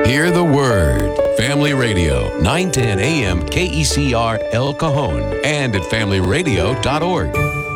Hear the word. Family Radio, 910 AM KECR El Cajon and at familyradio.org.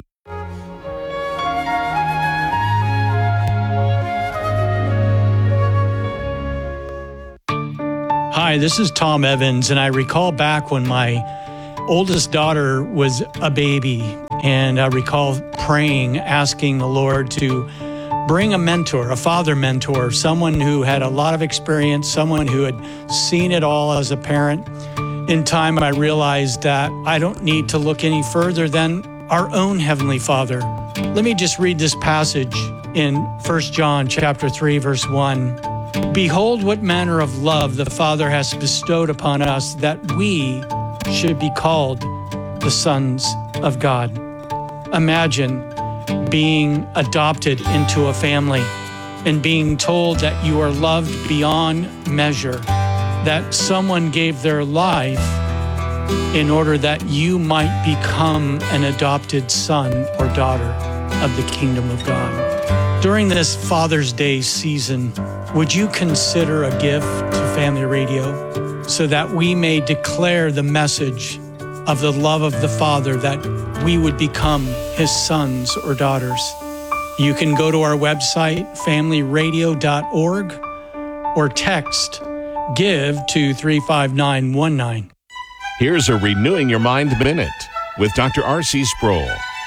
Hi, this is Tom Evans, and I recall back when my oldest daughter was a baby, and I recall praying, asking the Lord to bring a mentor, a father mentor, someone who had a lot of experience, someone who had seen it all as a parent. In time, I realized that I don't need to look any further than our own Heavenly Father. Let me just read this passage in 1 John chapter 3, verse 1. Behold, what manner of love the Father has bestowed upon us, that we should be called the sons of God. Imagine being adopted into a family and being told that you are loved beyond measure, that someone gave their life in order that you might become an adopted son or daughter of the kingdom of God. During this Father's Day season, would you consider a gift to Family Radio so that we may declare the message of the love of the Father, that we would become His sons or daughters? You can go to our website, familyradio.org, or text GIVE to 35919. Here's a Renewing Your Mind Minute with Dr. R.C. Sproul.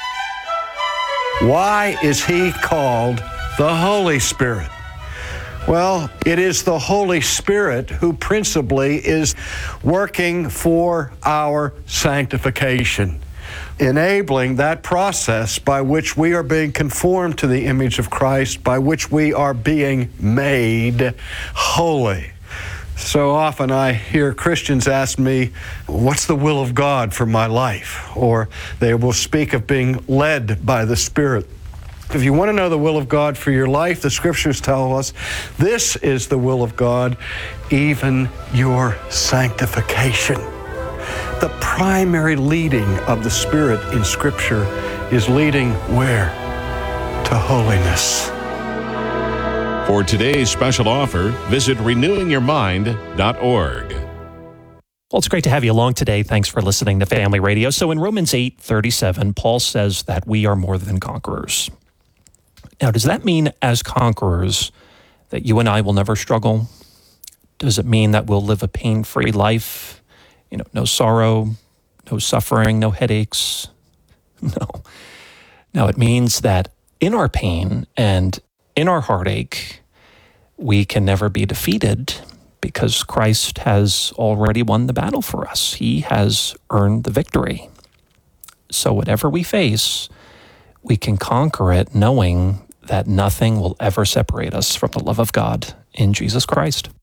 Why is He called the Holy Spirit? Well, it is the Holy Spirit who principally is working for our sanctification, enabling that process by which we are being conformed to the image of Christ, by which we are being made holy. So often I hear Christians ask me, what's the will of God for my life? Or they will speak of being led by the Spirit. If you want to know the will of God for your life, the Scriptures tell us this is the will of God, even your sanctification. The primary leading of the Spirit in Scripture is leading where? To holiness. For today's special offer, visit renewingyourmind.org. Well, it's great to have you along today. Thanks for listening to Family Radio. So in Romans 8:37, Paul says that we are more than conquerors. Now, does that mean as conquerors that you and I will never struggle? Does it mean that we'll live a pain-free life? No sorrow, no suffering, no headaches? No. No, it means that in our pain and in our heartache, we can never be defeated because Christ has already won the battle for us. He has earned the victory. So whatever we face, we can conquer it knowing that nothing will ever separate us from the love of God in Jesus Christ.